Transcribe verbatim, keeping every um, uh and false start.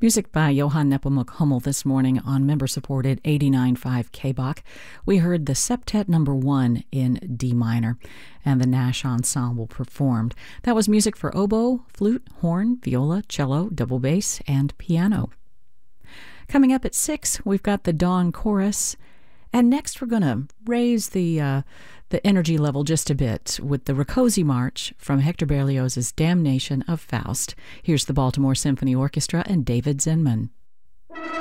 Music by Johann Nepomuk Hummel this morning on member-supported eighty-nine point five K B O C. We heard the Septet Number One in D minor, and the Nash Ensemble performed. That was music for oboe, flute, horn, viola, cello, double bass, and piano. Coming up at six, we've got the Dawn Chorus, and next we're going to raise the uh, the energy level just a bit with the Rakoczy March from Hector Berlioz's Damnation of Faust. Here's the Baltimore Symphony Orchestra and David Zinman.